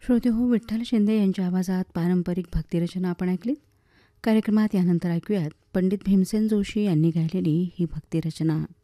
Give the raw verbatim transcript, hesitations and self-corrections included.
श्रोते हो, विठ्ठल शिंदे यांच्या आवाजात पारंपरिक भक्तिरचना आपण ऐकलीत. कार्यक्रमात यानंतर ऐकूयात पंडित भीमसेन जोशी यांनी गायलेली ही भक्तिरचना.